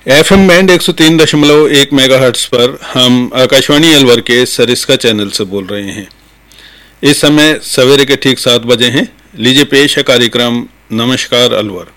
FM band 103.1 megahertz पर हम आकाशवाणी अलवर के सरिस्का चैनल से बोल रहे हैं। इस समय सवेरे के ठीक 7 बजे हैं। लीजिए पेश है कार्यक्रम नमस्कार अलवर।